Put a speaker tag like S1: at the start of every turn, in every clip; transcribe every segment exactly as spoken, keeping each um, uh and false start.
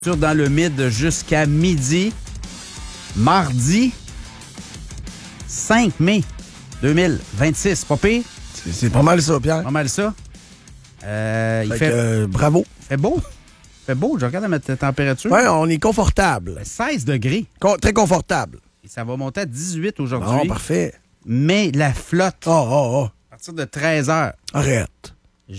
S1: Dans le mid jusqu'à midi, mardi cinq mai deux mille vingt-six. Pas pire?
S2: C'est, c'est pas mal ça, Pierre.
S1: Pas mal ça. Euh, il
S2: fait
S1: fait,
S2: que, euh, bravo.
S1: fait beau. Il fait beau. Je regarde la température.
S2: Oui, on est confortable.
S1: seize degrés.
S2: Con- très confortable.
S1: Et ça va monter à dix-huit aujourd'hui.
S2: Bon, parfait.
S1: Mais la flotte,
S2: Oh, oh, oh.
S1: à partir de treize heures
S2: Arrête.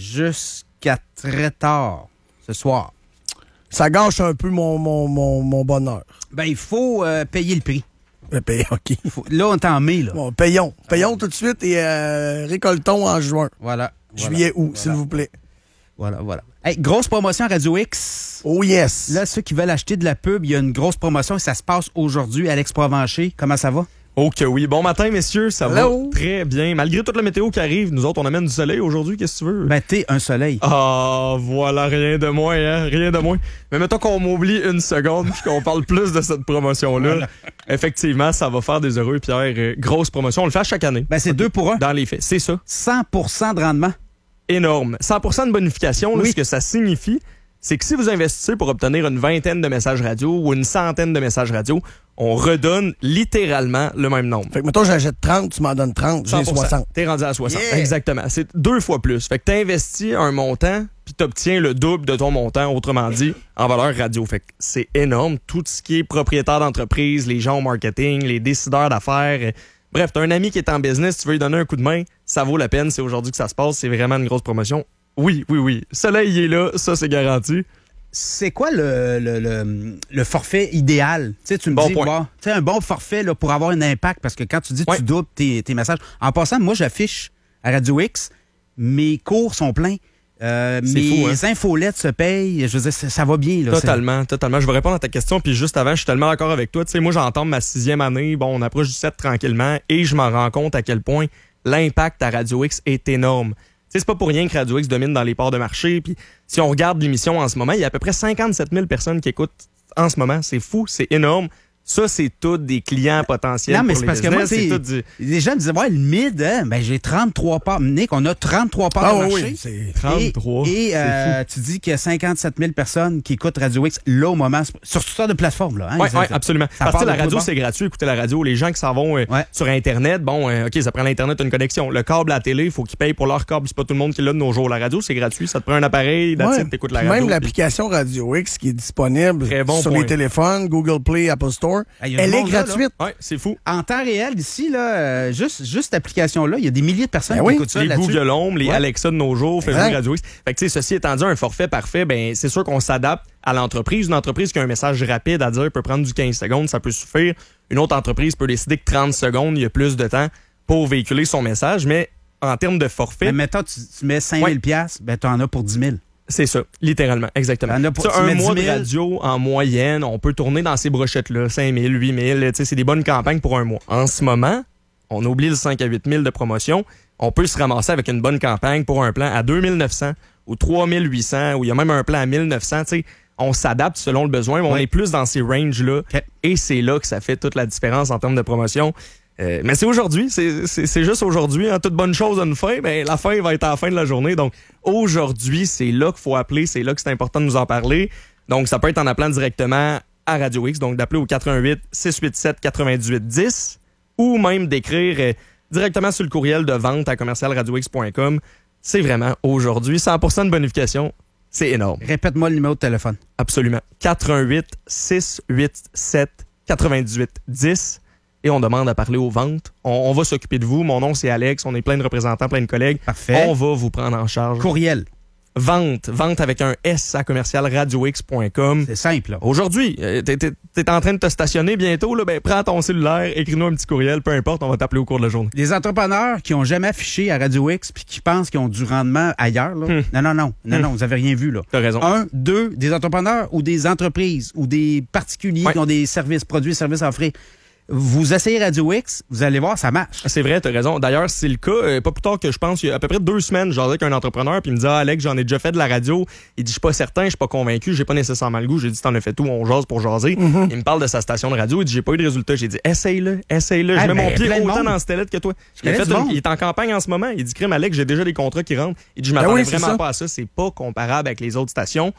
S1: jusqu'à très tard ce soir,
S2: Ça gâche un peu mon, mon, mon, mon bonheur.
S1: ben il faut euh, payer le prix.
S2: Euh, payons, OK.
S1: Faut- là, on est en mai. Là.
S2: Bon, payons. Payons tout de suite et euh, récoltons en juin.
S1: Voilà.
S2: Juillet, août,
S1: voilà.
S2: s'il vous plaît.
S1: Voilà, voilà. Hey, grosse promotion à Radio X.
S2: Oh yes.
S1: Là, ceux qui veulent acheter de la pub, il y a une grosse promotion et ça se passe aujourd'hui. Alex Provencher, comment ça va?
S3: Oh que oui. Bon matin, messieurs. Ça
S2: Hello.
S3: va très bien. Malgré toute la météo qui arrive, nous autres, on amène du soleil aujourd'hui. Qu'est-ce que tu veux?
S1: Ben, t'es un soleil.
S3: Ah, voilà, rien de moins, hein? Rien de moins. Mais mettons qu'on m'oublie une seconde puis qu'on parle plus de cette promotion-là.
S1: Voilà.
S3: Effectivement, ça va faire des heureux, Pierre. Euh, grosse promotion. On le fait à chaque année.
S1: Ben, c'est deux pour un.
S3: Dans les faits. C'est ça.
S1: cent pour cent de rendement.
S3: Énorme. cent pour cent de bonification, là,
S1: Oui.
S3: ce que ça signifie, c'est que si vous investissez pour obtenir une vingtaine de messages radio ou une centaine de messages radio, on redonne littéralement le même nombre.
S2: Fait que, mettons, j'achète trente, tu m'en donnes trente, j'ai
S3: cent pour cent.
S2: soixante.
S3: T'es rendu à soixante.
S2: Yeah.
S3: Exactement. C'est deux fois plus. Fait que t'investis un montant, puis t'obtiens le double de ton montant, autrement dit, en valeur radio. Fait que c'est énorme. Tout ce qui est propriétaire d'entreprise, les gens au marketing, les décideurs d'affaires. euh, Bref, t'as un ami qui est en business, tu veux lui donner un coup de main, ça vaut la peine. C'est aujourd'hui que ça se passe. C'est vraiment une grosse promotion. Oui, oui, oui. Soleil, il est là. Ça, c'est garanti.
S1: C'est quoi le, le, le, le forfait idéal? Tu sais, tu me
S3: Bon
S1: dis,
S3: point.
S1: wow, tu sais, un bon forfait là, pour avoir un impact, parce que quand tu dis
S3: Ouais.
S1: tu doubles tes, tes messages. En passant, moi, j'affiche à Radio X, mes cours sont pleins, euh,
S3: C'est
S1: mes
S3: fou, hein?
S1: infolettes se payent, je veux dire, ça, ça va bien. Là,
S3: Totalement, totalement. Je vais répondre à ta question, puis juste avant, je suis tellement d'accord avec toi. Tu sais, moi, j'entends ma sixième année, bon, on approche du sept tranquillement, et je m'en rends compte à quel point l'impact à Radio X est énorme. Tu sais, c'est pas pour rien que Radio X domine dans les parts de marché, puis si on regarde l'émission en ce moment, il y a à peu près cinquante-sept mille personnes qui écoutent en ce moment. C'est fou, c'est énorme. Ça, c'est tous des clients potentiels.
S1: Non, mais
S3: pour
S1: c'est
S3: les
S1: parce que moi,
S3: business,
S1: tu sais,
S3: tout du
S1: les gens me disaient, ouais, le mid, hein, ben, j'ai trente-trois parts. Nick, on a trente-trois parts
S2: Ah
S1: de
S2: oui,
S1: marché.
S2: oui, c'est...
S3: trente-trois.
S1: Et, et
S3: C'est
S1: euh, tu dis qu'il y a cinquante-sept mille personnes qui écoutent Radio X là au moment, sur toutes sortes de plateformes. Là, hein,
S3: Oui,
S1: ça-
S3: ouais,
S1: ça-
S3: absolument.
S1: ça
S3: Parce que
S1: part
S3: la
S1: de
S3: radio,
S1: tout
S3: c'est gratuit, écouter la radio. Les gens qui s'en vont euh,
S1: Ouais.
S3: sur Internet, bon, euh, OK, ça prend l'Internet, une connexion. Le câble à la télé, il faut qu'ils payent pour leur câble. C'est pas tout le monde qui l'a de nos jours. La radio, c'est gratuit. Ça te prend un appareil, that's
S2: Ouais.
S3: it, t'écoutes la
S2: Puis
S3: radio.
S2: Même
S3: puis-
S2: l'application Radio X qui est disponible
S3: Très bon
S2: sur
S3: point.
S2: les téléphones, Google Play, Apple Store,
S1: Ah, il y a du
S2: elle est
S1: monde là, là.
S2: gratuite.
S3: Ouais, c'est fou.
S1: En temps réel, ici, là, euh, juste, juste cette application-là, il y a des milliers de personnes
S2: Ben
S1: qui
S2: oui.
S1: écoutent ça
S3: Les
S1: là-dessus.
S3: Google Home, les
S1: Ouais.
S3: Alexa de nos jours, Facebook
S2: Exact.
S3: Radio X. Fait que, tu sais, ceci étant dit, un forfait parfait, ben, c'est sûr qu'on s'adapte à l'entreprise. Une entreprise qui a un message rapide à dire peut prendre du quinze secondes, ça peut suffire. Une autre entreprise peut décider que trente secondes, il y a plus de temps pour véhiculer son message. Mais en termes de forfait,
S1: Mais mettons, tu, tu mets cinq mille piastres, ben, tu en as pour dix mille.
S3: c'est ça, littéralement, exactement.
S1: T'en as pour-
S3: Ça,
S1: tu
S3: un
S1: mets
S3: mois
S1: dix
S3: de
S1: mille.
S3: radio, en moyenne, on peut tourner dans ces brochettes-là, cinq mille, huit mille, tu sais, c'est des bonnes campagnes pour un mois. En ce moment, on oublie le cinq à huit mille de promotion, on peut se ramasser avec une bonne campagne pour un plan à deux mille neuf cents ou trois mille huit cents, ou il y a même un plan à mille neuf cents, tu sais, on s'adapte selon le besoin, mais on
S1: Oui.
S3: est plus dans ces ranges-là,
S1: OK.
S3: et c'est là que ça fait toute la différence en termes de promotion. Euh, mais c'est aujourd'hui, c'est, c'est, c'est juste aujourd'hui. Hein, toute bonne chose a une fin, mais la fin va être à la fin de la journée. Donc aujourd'hui, c'est là qu'il faut appeler, c'est là que c'est important de nous en parler. Donc ça peut être en appelant directement à Radio X, donc d'appeler au quatre un huit, six huit sept, neuf huit un zéro ou même d'écrire euh, directement sur le courriel de vente à commercial radio x point com. C'est vraiment aujourd'hui cent pour cent de bonification. C'est énorme.
S1: Répète-moi le numéro de téléphone.
S3: Absolument. quatre un huit, six huit sept, neuf huit un zéro et on demande à parler aux ventes. On, on va s'occuper de vous. Mon nom, c'est Alex. On est plein de représentants, plein de collègues.
S1: Parfait.
S3: On va vous prendre en charge.
S1: Courriel.
S3: Vente. Vente avec un S à commercial radio x point com.
S1: C'est simple, là.
S3: Aujourd'hui, euh, t'es, t'es- t'es en train de te stationner bientôt. Là, ben, prends ton cellulaire, écris-nous un petit courriel, peu importe, on va t'appeler au cours de la journée.
S1: Des entrepreneurs qui ont jamais affiché à Radio X puis qui pensent qu'ils ont du rendement ailleurs, là.
S3: Hmm.
S1: Non, non, non. Non,
S3: Hmm.
S1: non, vous avez rien vu, là.
S3: T'as raison.
S1: Un, deux, des entrepreneurs ou des entreprises ou des particuliers
S3: Ouais.
S1: qui ont des services, produits, services à offrir. Vous essayez Radio X, vous allez voir, ça marche.
S3: C'est vrai, t'as raison. D'ailleurs, c'est le cas. euh, pas plus tard que je pense, il y a à peu près deux semaines, j'en avec un entrepreneur, puis il me dit ah, Alex, j'en ai déjà fait de la radio. Il dit je suis pas certain, je suis pas convaincu, j'ai pas nécessairement le goût. J'ai dit t'en as fait tout, on jase pour jaser.
S2: Mm-hmm.
S3: Il me parle de sa station de radio. Il dit j'ai pas eu de résultat. J'ai dit essaye-le, essaye-le.
S1: Ah,
S3: Je mets
S1: ben,
S3: mon pied
S1: plein de
S3: autant
S1: monde.
S3: dans cette lettre que toi. Il, a
S1: connais
S3: fait
S1: du
S3: une-
S1: monde.
S3: il est en campagne en ce moment. Il dit crime Alex, j'ai déjà des contrats qui rentrent. Il dit je
S2: Ben
S3: m'attendais
S2: oui, c'est
S3: vraiment
S2: ça.
S3: pas à ça. C'est pas comparable avec les autres stations.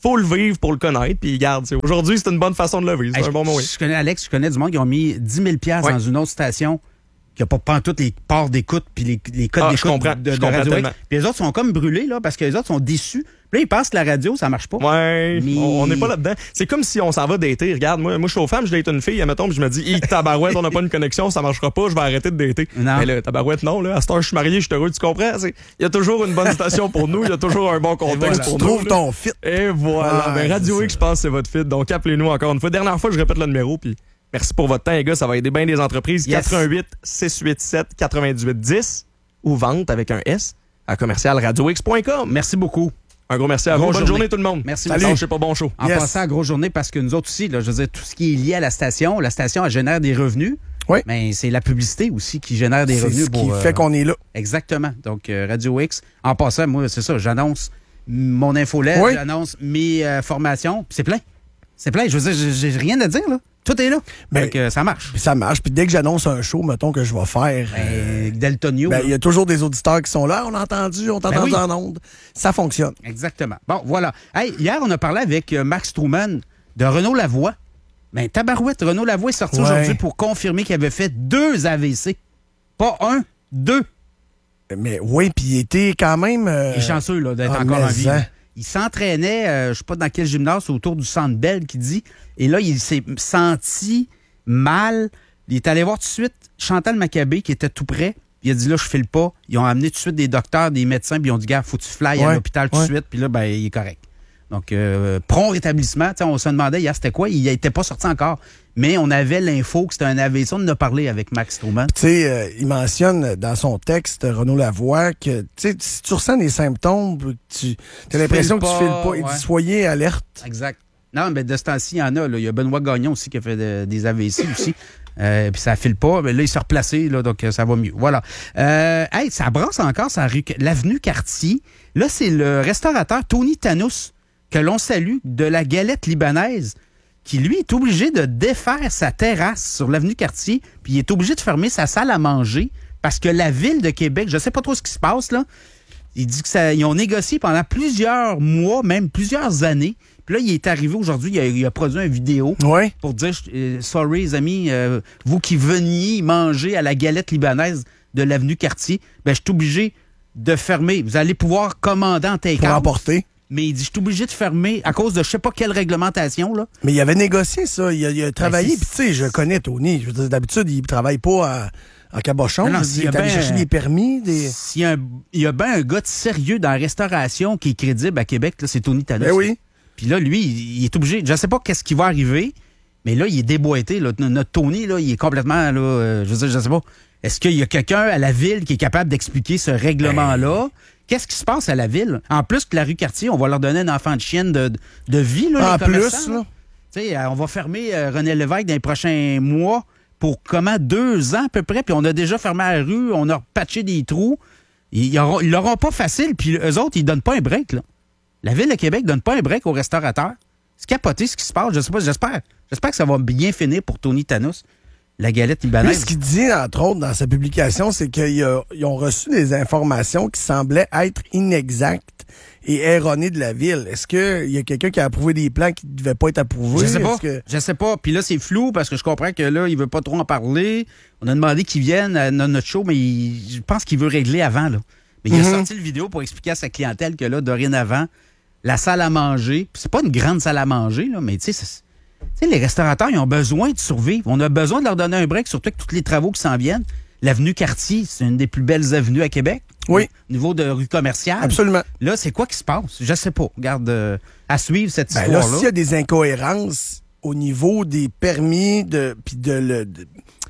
S3: faut le vivre pour le connaître. Puis regarde, aujourd'hui, c'est une bonne façon de le vivre. C'est
S1: Hey,
S3: un bon moment.
S1: Je connais Alex, je connais du monde qui ont mis dix mille dollars
S3: Ouais.
S1: dans une autre station qui n'a pas pantoute les parts d'écoute puis les, les codes
S3: Ah, je
S1: d'écoute
S3: comprends,
S1: de,
S3: je
S1: de
S3: comprends
S1: Radio X.
S3: tellement.
S1: Puis les autres sont comme brûlés là, parce que les autres sont déçus. Puis là, ils pensent que la radio, ça marche pas.
S3: Ouais,
S1: Mais-
S3: on n'est pas là-dedans. C'est comme si on s'en va dater. Regarde, moi, moi je suis aux femmes, je date une fille, admettons, puis je me dis, hi, tabarouette, on n'a pas une connexion, ça marchera pas, je vais arrêter de dater.
S1: Non.
S3: Mais là, tabarouette, non, là, à cette heure, je suis marié, je suis heureux, tu comprends? C'est- Il y a toujours une bonne station pour nous, il y a toujours un bon contexte
S1: voilà.
S3: pour
S2: Tu
S3: nous.
S2: trouves
S3: là.
S2: ton fit.
S3: Et voilà.
S2: Ouais,
S3: ben, Radio
S2: c'est
S3: X,
S2: ça.
S3: je pense que c'est votre fit. Donc, appelez-nous encore une fois. Dernière fois, je répète le numéro, puis merci pour votre temps, les gars. Ça va aider bien des entreprises.
S1: Yes.
S3: quatre un huit, six huit sept, quatre huit un zéro ou vente avec un S à commercial radio x point com.
S1: Merci beaucoup.
S3: Un gros merci à vous.
S1: Grosse
S3: Bonne journée.
S1: journée.
S3: tout le monde.
S1: Merci,
S3: Salut.
S1: merci.
S3: Je sais pas bon show.
S1: En
S2: Yes.
S1: passant à grosse journée, parce que nous autres aussi, là, je veux dire, tout ce qui est lié à la station, la station, elle génère des revenus.
S2: Oui.
S1: Mais c'est la publicité aussi qui génère des
S2: C'est
S1: revenus.
S2: ce qui
S1: pour, euh,
S2: fait qu'on est là.
S1: Exactement. Donc, euh, Radio X. En passant, moi, c'est ça, j'annonce mon infolette,
S2: Oui.
S1: j'annonce mes euh, formations, puis c'est plein. C'est plein. Je veux dire, j'ai j'ai rien à dire, là. Tout est là.
S2: Ben,
S1: Donc, euh, ça marche.
S2: Puis ça marche. Puis dès que j'annonce un show, mettons que je vais faire, euh,
S1: Ben, Deltonio.
S2: ben,
S1: là.
S2: il y a toujours des auditeurs qui sont là. On a entendu, on t'a
S1: Ben
S2: entendu
S1: oui.
S2: en ondes. Ça fonctionne.
S1: Exactement. Bon, voilà. Hey, hier, on a parlé avec euh, Max Truman de Renaud Lavoie. Ben, tabarouette, Renaud Lavoie est sorti
S2: Ouais.
S1: aujourd'hui pour confirmer qu'il avait fait deux A V C. Pas un, deux.
S2: Mais oui, puis il était quand même. euh,
S1: Il est chanceux là, d'être
S2: ah,
S1: encore en
S2: mais
S1: vie.
S2: hein.
S1: là. Il s'entraînait, euh, je sais pas dans quel gymnase, autour du Centre Bell, qui dit. Et là, il s'est senti mal. Il est allé voir tout de suite Chantal Maccabé, qui était tout près. Il a dit là, je file pas. Ils ont amené tout de suite des docteurs, des médecins, puis ils ont dit, gars, faut que tu flyes à
S2: Ouais,
S1: l'hôpital tout de
S2: ouais.
S1: suite. Puis là, ben, il est correct. Donc, euh, prompt rétablissement. Tu sais, on se demandait hier, c'était quoi? Il n'était pas sorti encore. Mais on avait l'info que c'était un A V C. On en a parlé avec Max Truman.
S2: Tu sais, euh, il mentionne dans son texte, Renaud Lavoie, que tu sais, si tu ressens des symptômes, tu as l'impression que
S1: files
S2: tu files
S1: pas,
S2: pas. Il
S1: ouais.
S2: dit soyez alerte.
S1: Exact. Non, mais de ce temps-ci, il y en a. Là. Il y a Benoît Gagnon aussi qui a fait de- des A V C aussi. Euh, puis ça file pas. Mais là, il s'est replacé, là, donc euh, ça va mieux. Voilà. Euh, hey, ça brasse encore sur la rue- l'avenue Cartier. Là, c'est le restaurateur Tony Tanous, que l'on salue, de la galette libanaise, qui, lui, est obligé de défaire sa terrasse sur l'avenue Cartier, puis il est obligé de fermer sa salle à manger parce que la Ville de Québec, je sais pas trop ce qui se passe, là, il dit que ça, ils ont négocié pendant plusieurs mois, même plusieurs années. Puis là, il est arrivé aujourd'hui, il a, il a produit une vidéo
S2: Oui.
S1: pour dire euh, sorry, les amis, euh, vous qui veniez manger à la galette libanaise de l'avenue Cartier, ben, je suis obligé de fermer. Vous allez pouvoir commander en
S2: Pour
S1: take-out.
S2: emporter.
S1: Mais il dit, je suis obligé de fermer à cause de je sais pas quelle réglementation, là.
S2: Mais il avait négocié ça. Il a, il a travaillé.
S1: c'est-
S2: Puis tu sais, je connais Tony. Je veux dire, d'habitude, il travaille pas à, en cabochon.
S1: Non, non,
S2: Je veux
S1: s'il
S2: dire,
S1: y
S2: il
S1: a
S2: est allé
S1: ben-
S2: chercher des permis. Des...
S1: S'il y a un- il y a bien un gars de sérieux dans la restauration qui est crédible à Québec, là, c'est Tony Tanous.
S2: Ben oui.
S1: Puis là, lui, il, il est obligé. Je sais pas qu'est-ce qui va arriver, mais là, il est déboîté. Là. Notre Tony, là, il est complètement, là, euh, je veux dire, je sais pas. Est-ce qu'il y a quelqu'un à la ville qui est capable d'expliquer ce règlement-là? Qu'est-ce qui se passe à la ville? En plus que la rue Cartier, on va leur donner un enfant de chienne de, de vie, là,
S2: En
S1: les
S2: plus,
S1: commerçants,
S2: là.
S1: Tu sais, euh, on va fermer euh, René Lévesque dans les prochains mois pour comment? Deux ans à peu près, puis on a déjà fermé la rue, on a repatché des trous. Ils auront- ils l'auront pas facile, puis eux autres, ils donnent pas un break, là. La Ville de Québec donne pas un break aux restaurateurs. C'est capoté ce qui se passe. Je sais pas, j'espère. J'espère que ça va bien finir pour Tony Tanous, la galette
S2: Lui,
S1: libanaise.
S2: ce qu'il dit, entre autres, dans sa publication, c'est qu'ils a- ils ont reçu des informations qui semblaient être inexactes et erronées de la ville. Est-ce qu'il y a quelqu'un qui a approuvé des plans qui ne devaient pas être approuvés?
S1: Je sais pas.
S2: Est-ce que-
S1: Je sais pas. Puis là, c'est flou parce que je comprends que là, il veut pas trop en parler. On a demandé qu'il vienne à no- notre show, mais il- je pense qu'il veut régler avant, là. Mais il a
S2: Mhm.
S1: sorti le vidéo pour expliquer à sa clientèle que là, dorénavant, la salle à manger, puis c'est pas une grande salle à manger, là, mais tu sais, c'est- tu sais, les restaurateurs, ils ont besoin de survivre. On a besoin de leur donner un break, surtout avec tous les travaux qui s'en viennent. L'avenue Cartier, c'est une des plus belles avenues à Québec.
S2: Oui.
S1: Au niveau de rue commerciale.
S2: Absolument.
S1: Là, c'est quoi qui se passe? Je sais pas. Regarde, euh, à suivre cette
S2: Ben là,
S1: histoire-là.
S2: s'il y a des incohérences au niveau des permis de puis de, le- de, de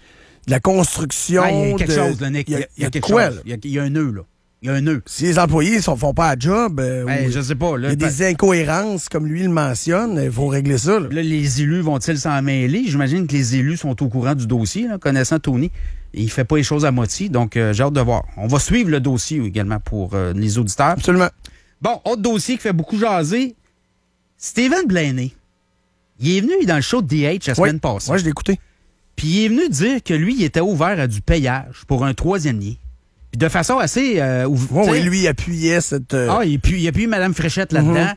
S2: la construction...
S1: Ah, il y a quelque
S2: de-
S1: chose, là, Nick.
S2: Il y a, il y a
S1: quelque
S2: quoi,
S1: chose.
S2: là?
S1: Il y a, il y a un nœud, là. Il y a un nœud.
S2: Si les employés ne font pas la job, euh,
S1: Ben,
S2: ou
S1: je sais pas.
S2: il
S1: Là,
S2: y a des incohérences, comme lui le mentionne, il faut régler ça. là.
S1: là, les élus vont-ils s'en mêler? J'imagine que les élus sont au courant du dossier, là, connaissant Tony. Il fait pas les choses à moitié, donc euh, j'ai hâte de voir. On va suivre le dossier également pour euh, les auditeurs.
S2: Absolument.
S1: Bon, autre dossier qui fait beaucoup jaser. Steven Blaney. Il est venu dans le show de D H la
S2: Oui.
S1: semaine passée.
S2: Moi, je l'ai écouté.
S1: Puis il est venu dire que lui, il était ouvert à du payage pour un troisième lien. Puis de façon assez... Euh, ouv-
S2: Oui,
S1: tu sais,
S2: oui, lui, il appuyait cette... euh,
S1: Ah, et puis il y a plus Mme Fréchette là-dedans.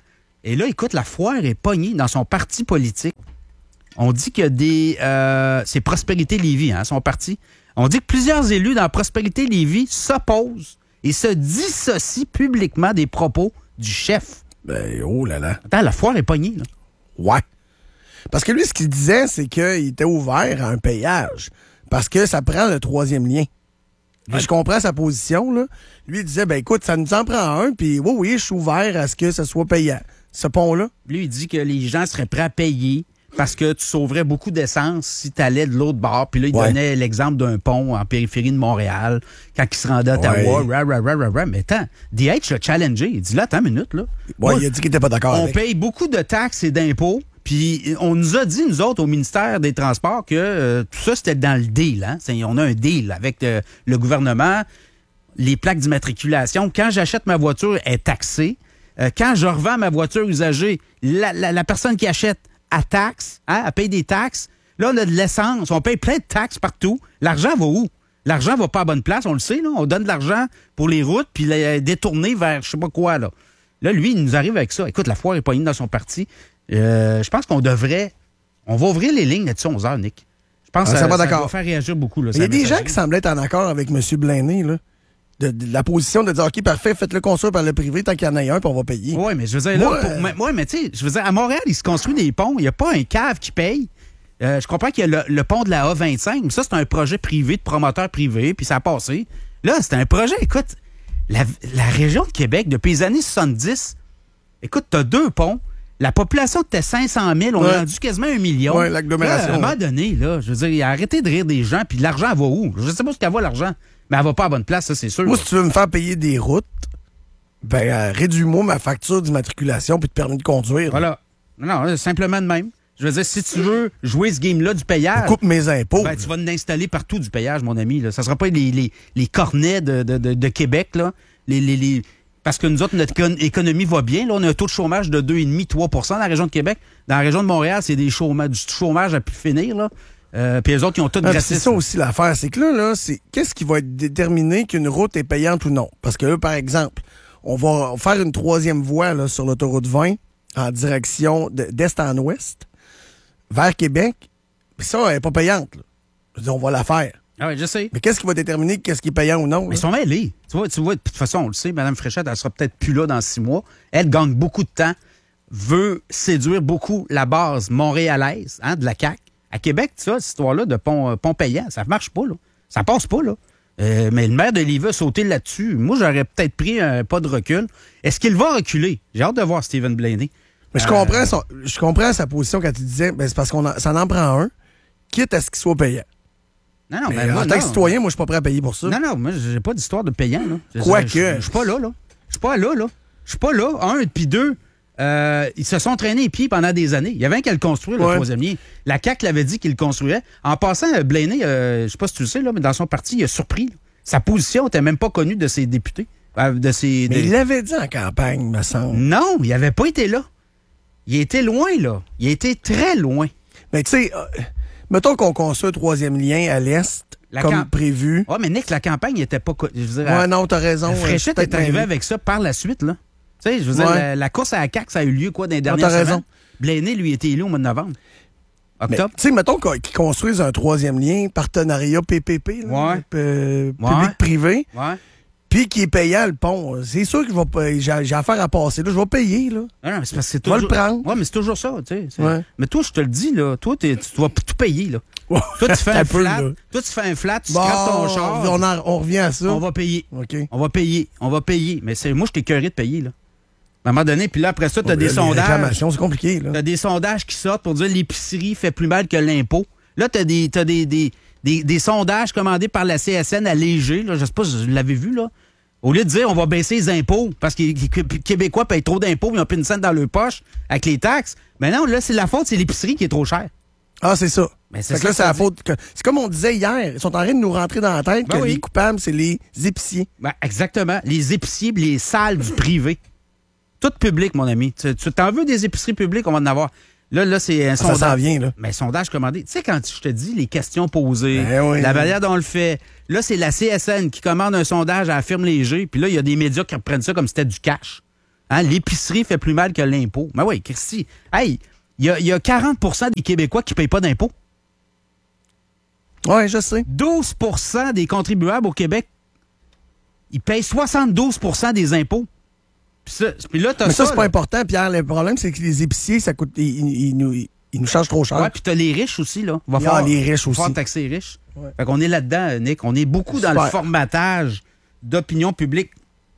S1: Et là, écoute, la foire est pognée dans son parti politique. On dit que des... Euh, c'est Prospérité Lévis, hein, son parti. On dit que plusieurs élus dans Prospérité Lévis s'opposent et se dissocient publiquement des propos du chef.
S2: Ben, oh là là.
S1: Attends, la foire est pognée, là.
S2: Ouais. Parce que lui, ce qu'il disait, c'est qu'il était ouvert à un payage. Parce que ça prend le troisième lien. Ouais. Je comprends sa position, là. Lui, il disait, ben écoute, ça nous en prend un, puis oui, oui, je suis ouvert à ce que ça soit payant. Ce pont-là.
S1: Lui, il dit que les gens seraient prêts à payer parce que tu sauverais beaucoup d'essence si tu allais de l'autre bord. Puis là, il ouais. donnait l'exemple d'un pont en périphérie de Montréal quand il se rendait à Ottawa. Ouais. Ra, ra, ra, ra, ra. Mais attends, D H l'a challengé. Il dit là, attends une minute. Là.
S2: Ouais, Moi, il a dit qu'il n'était pas d'accord.
S1: On
S2: avec.
S1: paye beaucoup de taxes et d'impôts. Puis on nous a dit, nous autres, au ministère des Transports, que euh, tout ça, c'était dans le deal. Hein? C'est, on a un deal avec euh, le gouvernement. Les plaques d'immatriculation. Quand j'achète ma voiture, elle est taxée. Euh, quand je revends ma voiture usagée, la, la, la personne qui achète à taxe, hein, elle paye des taxes. Là, on a de l'essence, on paye plein de taxes partout. L'argent va où? L'argent va pas à bonne place, on le sait, là. On donne de l'argent pour les routes, puis les détourner vers je sais pas quoi, là. Là, lui, il nous arrive avec ça. Écoute, la foire est pognée dans son parti. Euh, je pense qu'on devrait... On va ouvrir les lignes là-dessus onze heures, Nick. Je pense
S2: ah,
S1: que
S2: ça,
S1: ça,
S2: ça
S1: va faire réagir beaucoup. Là,
S2: il y a des gens qui semblent être en accord avec M. Blaney, là. De, de la position de dire, OK, parfait, faites-le construire par le privé tant qu'il y en a un, puis on va payer.
S1: Oui, mais je veux dire,
S2: Moi,
S1: là, pour, mais, ouais, mais tu sais, je veux dire, à Montréal, il se construit des ponts. Il n'y a pas un cave qui paye. Euh, je comprends qu'il y a le, le pont de la A vingt-cinq, mais ça, c'est un projet privé, de promoteur privé, puis ça a passé. Là, c'est un projet, écoute, la, la région de Québec, depuis les années soixante-dix, écoute, t'as deux ponts. La population était cinq cent mille, on
S2: ouais.
S1: a rendu quasiment un million.
S2: Oui, l'agglomération.
S1: Là, à un moment donné, là, je veux dire, il a arrêté de rire des gens, puis l'argent, elle va où? Je sais pas ce qu'elle va, l'argent. Mais elle va pas à bonne place, ça, c'est sûr.
S2: Moi, si tu veux me faire payer des routes, ben, euh, réduis-moi ma facture d'immatriculation puis de permis de conduire.
S1: Voilà. Non, non, simplement de même. Je veux dire, si tu veux jouer ce game-là du payage...
S2: Coupe mes impôts.
S1: Ben, tu vas nous installer partout du payage, mon ami. Là. Ça sera pas les, les, les cornets de, de, de, de Québec, là. Les, les, les... Parce que nous autres, notre économie va bien. Là, on a un taux de chômage de deux virgule cinq à trois pour cent dans la région de Québec. Dans la région de Montréal, c'est des chômages, du chômage à pu finir, là. Euh, puis les autres, qui ont tout
S2: ah,
S1: gratis.
S2: C'est ça aussi l'affaire, c'est que là, là c'est qu'est-ce qui va être déterminé qu'une route est payante ou non? Parce que là, par exemple, on va faire une troisième voie là, sur l'autoroute vingt en direction de, d'est en ouest vers Québec. Puis ça, elle n'est pas payante. Là. Je veux dire, on va la faire.
S1: Ah oui, je sais.
S2: Mais qu'est-ce qui va déterminer qu'est-ce qui est payant ou non?
S1: Mais
S2: là?
S1: ils sont mêlés. Tu vois, tu vois, de toute façon, on le sait, Mme Fréchette, elle sera peut-être plus là dans six mois. Elle gagne beaucoup de temps, veut séduire beaucoup la base montréalaise, hein, de la C A Q. À Québec, tu vois, cette histoire-là de pont, euh, pont payant, ça marche pas, là. Ça passe pas, là. Euh, mais le maire de Lévis a sauté là-dessus. Moi, j'aurais peut-être pris un pas de recul. Est-ce qu'il va reculer? J'ai hâte de voir Stephen Blaney.
S2: Mais je,
S1: euh...
S2: comprends son, je comprends sa position quand il disait, ben, c'est parce qu'on en, ça en prend un, quitte à ce qu'il soit payant.
S1: Non, non,
S2: mais
S1: ben,
S2: en
S1: moi,
S2: tant
S1: non.
S2: que citoyen, moi, je suis pas prêt à payer pour ça.
S1: Non, non, moi, j'ai pas d'histoire de payant, là.
S2: Quoique.
S1: Je suis pas là, là. Je suis pas là, là. Je suis pas là. Un, puis deux... Euh, ils se sont traînés les pieds pendant des années. Il y avait un qui le construire, le
S2: ouais.
S1: troisième lien. La C A Q l'avait dit qu'il le construirait. En passant, Blaney, euh, je sais pas si tu le sais, là, mais dans son parti, il a surpris. Là. Sa position n'était même pas connue de ses députés. Euh, de ses,
S2: mais
S1: de...
S2: il l'avait dit en campagne, me semble.
S1: Non, il n'avait pas été là. Il était loin, là. Il était très loin.
S2: Mais tu sais, euh, mettons qu'on construit un troisième lien à l'est, la comme camp... prévu.
S1: Oui, mais Nick, la campagne n'était pas... Je veux dire,
S2: ouais, non, t'as raison.
S1: Fréchette est arrivé avec ça par la suite, là. Tu sais, je veux dire, ouais. la, la course à la C A Q, ça a eu lieu, quoi, dans les dernières semaines. Raison. Blaney, lui, était élu au mois de novembre. Octobre.
S2: Tu sais, mettons qu'ils construisent un troisième lien, partenariat P P P, là,
S1: ouais.
S2: euh,
S1: ouais.
S2: public-privé,
S1: ouais.
S2: puis qui est payant le pont. C'est sûr que je vais, j'ai, j'ai affaire à passer. Là, je vais payer. Là.
S1: Non, non, mais c'est parce que c'est
S2: toujours...
S1: toujours...
S2: Je vais le prendre.
S1: Oui, mais c'est toujours ça. Tu sais,
S2: ouais.
S1: Mais toi, je te le dis, là, toi, tu dois tout payer. Là. Toi, tu fais un flat. Peu, toi, tu fais un flat, tu bon, scrapes ton char.
S2: On, en, on revient à ça.
S1: On va payer.
S2: Okay.
S1: On va payer. On va payer. Mais c'est, moi, je t'ai curé de payer, là. À un moment donné, puis là, après ça, tu as oh, des sondages.
S2: C'est compliqué, là.
S1: Tu as des sondages qui sortent pour dire que l'épicerie fait plus mal que l'impôt. Là, tu as, des, t'as des, des, des, des sondages commandés par la C S N allégés. Là, je sais pas si vous l'avez vu, là. Au lieu de dire on va baisser les impôts parce que les Québécois payent trop d'impôts, ils n'ont plus une scène dans leur poche avec les taxes. Mais non, là, c'est la faute, c'est l'épicerie qui est trop chère.
S2: Ah, c'est ça.
S1: Mais c'est
S2: fait que là, c'est la faute. Que... C'est comme on disait hier. Ils sont en train de nous rentrer dans la tête ben que oui. les coupables, c'est les épiciers.
S1: Ben, exactement. Les épiciers et les salles du privé. Tout public, mon ami. Tu, tu t'en veux des épiceries publiques, on va en avoir. Là, là, c'est un
S2: ah,
S1: sondage.
S2: Ça s'en vient, là.
S1: Mais sondage commandé. Tu sais, quand je te dis les questions posées,
S2: ben oui,
S1: la
S2: oui.
S1: manière dont on le fait. Là, c'est la C S N qui commande un sondage à la firme Léger. Puis là, il y a des médias qui reprennent ça comme si c'était du cash. Hein, l'épicerie fait plus mal que l'impôt. Mais oui, Christy, hey, il y a, y a quarante pour cent des Québécois qui ne payent pas d'impôt.
S2: Oui, je sais.
S1: douze pour cent des contribuables au Québec, ils payent soixante-douze pour cent des impôts. Puis, ça, puis là, t'as
S2: Mais ça,
S1: ça
S2: c'est pas
S1: là.
S2: important, Pierre. Le problème, c'est que les épiciers, ça coûte. Ils, ils, ils nous, ils nous chargent trop cher.
S1: Ouais, puis t'as les riches aussi, là. Va
S2: Il y a
S1: falloir,
S2: les riches
S1: va falloir
S2: aussi.
S1: taxer les riches.
S2: Ouais.
S1: Fait qu'on est là-dedans, Nick. On est beaucoup dans
S2: Super.
S1: le formatage d'opinion publique.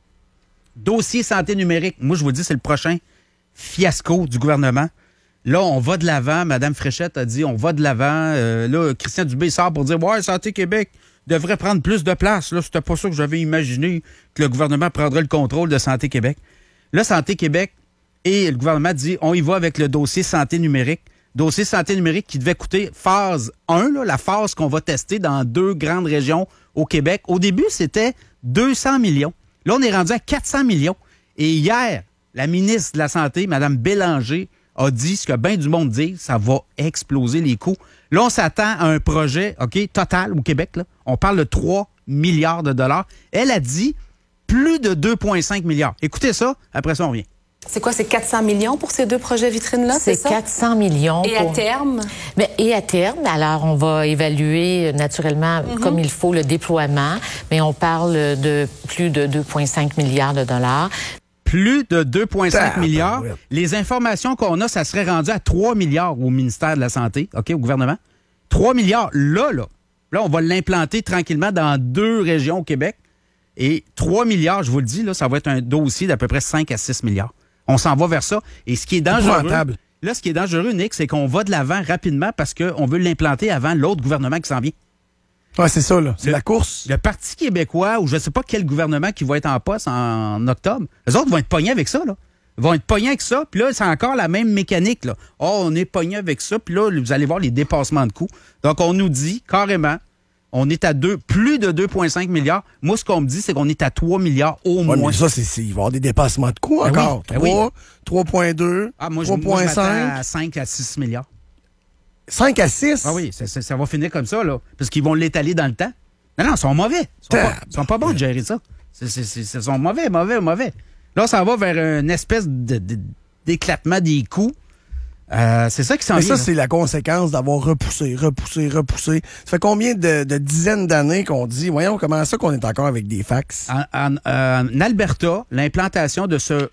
S1: Dossier santé numérique. Moi, je vous dis, c'est le prochain fiasco du gouvernement. Là, on va de l'avant. Madame Fréchette a dit, on va de l'avant. Euh, là, Christian Dubé sort pour dire, ouais, Santé Québec devrait prendre plus de place. Là, c'était pas ça que j'avais imaginé, que le gouvernement prendrait le contrôle de Santé Québec. Là, Santé Québec et le gouvernement dit, on y va avec le dossier santé numérique. Dossier santé numérique qui devait coûter phase un, là, la phase qu'on va tester dans deux grandes régions au Québec. Au début, c'était deux cents millions. Là, on est rendu à quatre cents millions. Et hier, la ministre de la Santé, Mme Bélanger, a dit ce que bien du monde dit, ça va exploser les coûts. Là, on s'attend à un projet, OK, total au Québec, là. On parle de trois milliards de dollars. Elle a dit plus de deux virgule cinq milliards. Écoutez ça, après ça, on revient.
S4: C'est quoi, c'est quatre cents millions pour ces deux projets vitrines-là, c'est,
S5: C'est
S4: ça?
S5: quatre cents millions.
S4: Et
S5: pour...
S4: à terme?
S5: Bien, et à terme, alors on va évaluer naturellement mm-hmm. comme il faut le déploiement, mais on parle de plus de deux virgule cinq milliards de dollars.
S1: Plus de deux virgule cinq
S2: Ah,
S1: milliards.
S2: ben ouais.
S1: Les informations qu'on a, ça serait rendu à trois milliards au ministère de la Santé, OK, au gouvernement. trois milliards, là, là. Là, on va l'implanter tranquillement dans deux régions au Québec. Et trois milliards, je vous le dis, là, ça va être un dossier d'à peu près cinq à six milliards. On s'en va vers ça. Et ce qui est dangereux,
S2: Épouvantable.
S1: là, ce qui est dangereux, Nick, c'est qu'on va de l'avant rapidement parce qu'on veut l'implanter avant l'autre gouvernement qui s'en vient.
S2: Ouais, c'est ça, là. C'est
S1: Le-
S2: la course.
S1: Le Parti québécois, ou je ne sais pas quel gouvernement qui va être en poste en octobre, eux autres vont être pognés avec ça, là. Ils vont être pognés avec ça, puis là, c'est encore la même mécanique, là. Oh, on est pognés avec ça, puis là, vous allez voir les dépassements de coûts. Donc, on nous dit carrément, on est à deux, plus de deux virgule cinq milliards. Moi, ce qu'on me dit, c'est qu'on est à trois milliards au
S2: Ouais,
S1: moins.
S2: mais ça, c'est, c'est- il va y avoir des dépassements de coûts
S1: Ben
S2: encore.
S1: oui, ben oui.
S2: trois, trois virgule deux,
S1: Ah, moi, je,
S2: trois
S1: moi, je
S2: virgule
S1: m'attends
S2: cinq,
S1: à cinq à six milliards.
S2: cinq à six.
S1: Ah oui, ça, ça- ça va finir comme ça, là. Parce qu'ils vont l'étaler dans le temps. Non, non, ils sont mauvais. Ils sont, pas, ils sont pas bons de gérer ça. C'est, c'est, c'est, ils sont mauvais, mauvais, mauvais. Là, ça va vers une espèce de, de- d'éclatement des coûts. Euh, c'est ça qui s'en
S2: Mais
S1: vient.
S2: ça,
S1: là.
S2: c'est la conséquence d'avoir repoussé, repoussé, repoussé. Ça fait combien de, de dizaines d'années qu'on dit, voyons, comment ça qu'on est encore avec des fax?
S1: En, en- en Alberta, l'implantation de ce,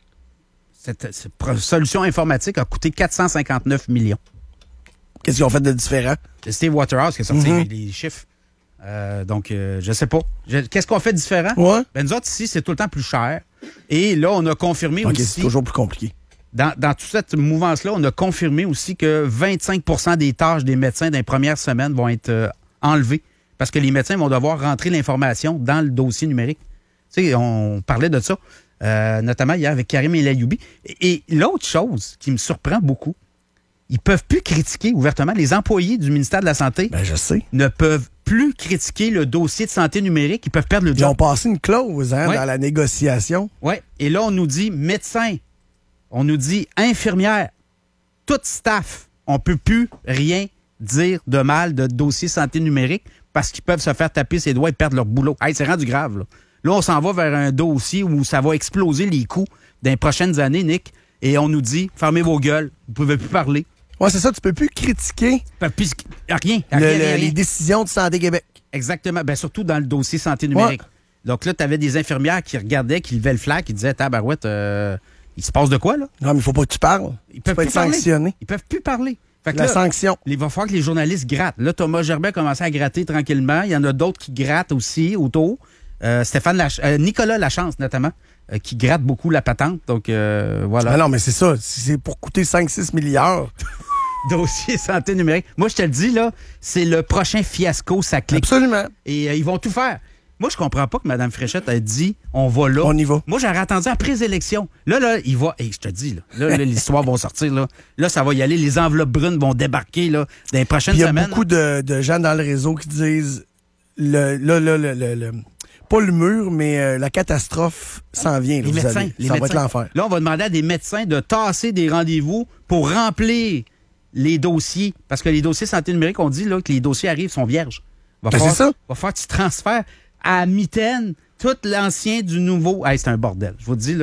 S1: cette, cette pro- solution informatique a coûté quatre cent cinquante-neuf millions.
S2: Qu'est-ce qu'ils ont fait de différent?
S1: C'est Steve Waterhouse qui a sorti
S2: Mhm.
S1: les, les chiffres. Euh, donc, euh, je sais pas. Je- qu'est-ce qu'on fait de différent?
S2: Ouais.
S1: Ben, nous autres, ici, c'est tout le temps plus cher. Et là, on a confirmé
S2: OK,
S1: aussi,
S2: c'est toujours plus compliqué.
S1: dans, dans toute cette mouvance-là, on a confirmé aussi que vingt-cinq pour cent des tâches des médecins dans les premières semaines vont être euh, enlevées parce que les médecins vont devoir rentrer l'information dans le dossier numérique. Tu sais, on parlait de ça, euh, notamment hier avec Karim Elayoubi. Et, et l'autre chose qui me surprend beaucoup, ils peuvent plus critiquer ouvertement, les employés du ministère de la Santé
S2: Ben, je sais.
S1: ne peuvent plus critiquer le dossier de santé numérique, ils peuvent perdre le
S2: Ils
S1: job.
S2: ont passé une clause hein,
S1: Ouais.
S2: dans la négociation.
S1: Oui. Et là, on nous dit médecin, on nous dit infirmière, tout staff. On peut plus rien dire de mal de dossier santé numérique parce qu'ils peuvent se faire taper ses doigts et perdre leur boulot. Hey, c'est rendu grave, là. Là, on s'en va vers un dossier où ça va exploser les coûts dans les prochaines années, Nick. Et on nous dit, fermez vos gueules, vous pouvez plus parler.
S2: Ouais, c'est ça, tu peux plus critiquer
S1: Fait plus- Rien,
S2: le-
S1: rien,
S2: le-
S1: rien, rien.
S2: les décisions de Santé Québec.
S1: Exactement. Ben, surtout dans le dossier santé numérique. Donc là, tu avais des infirmières qui regardaient, qui levaient le flag, qui disaient, tabarouette, euh, il se passe de quoi, là?
S2: Non, mais il faut pas que tu parles.
S1: Ils
S2: Tu
S1: peuvent
S2: peux
S1: plus
S2: être
S1: parler.
S2: sanctionné.
S1: Ils peuvent plus parler. Fait que
S2: La
S1: là,
S2: sanction.
S1: il va falloir que les journalistes grattent. Là, Thomas Gerbet a commencé à gratter tranquillement. Il y en a d'autres qui grattent aussi autour. Euh, Stéphane Lach- euh, Nicolas Lachance, notamment, euh, qui gratte beaucoup la patente. Donc, euh, voilà.
S2: Ah non, mais c'est ça. Si c'est pour coûter cinq six milliards.
S1: Dossier santé numérique. Moi, je te le dis, là, c'est le prochain fiasco, ça clique.
S2: Absolument.
S1: Et euh, ils vont tout faire. Moi, je comprends pas que Mme Fréchette a dit on va là.
S2: On y va.
S1: Moi, j'aurais attendu après les élections. Là, là, il va. Hey, je te dis, là, là, là, l'histoire va sortir. Là. là, ça va y aller. Les enveloppes brunes vont débarquer là, dans les prochaines
S2: Puis il y a
S1: semaines.
S2: beaucoup de, de gens dans le réseau qui disent le, là, là, le, le- le- pas le mur, mais euh, la catastrophe s'en vient. là,
S1: Les
S2: vous
S1: médecins.
S2: allez.
S1: les
S2: ça va être
S1: médecins.
S2: l'enfer.
S1: Là, on va demander à des médecins de tasser des rendez-vous pour remplir les dossiers. Parce que les dossiers santé numérique, on dit là, que les dossiers arrivent, sont vierges. Va
S2: Ben,
S1: falloir,
S2: c'est ça.
S1: va falloir que tu transfères à mitaine tout l'ancien du nouveau. Hey, c'est un bordel. Je vous dis, là.